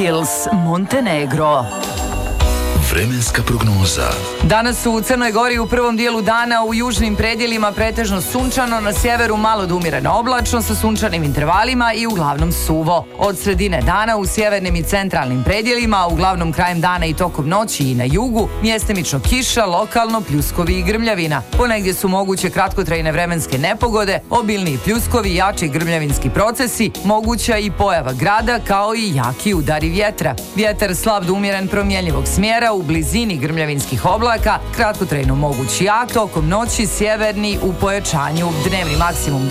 Hills, Montenegro. Vremenska prognoza. Danas u Crnoj Gori u prvom dijelu dana u južnim predjelima pretežno sunčano, na sjeveru malo do umjereno oblačno sa sunčanim intervalima i uglavnom suvo. Od sredine dana u sjevernim i centralnim predjelima, uglavnom krajem dana i tokom noći i na jugu, mjestimično kiša, lokalno pljuskovi i grmljavina. Ponegdje su moguće kratkotrajne vremenske nepogode, obilni pljuskovi, jači grmljavinski procesi, moguća i pojava grada kao i jaki udari vjetra. Vjetar slab do umjeren promjenjivog smjera u blizini grmljavinskih oblaka, kratkotrajno moguć jak, tokom noći sjeverni u pojačanju, dnevni maksimum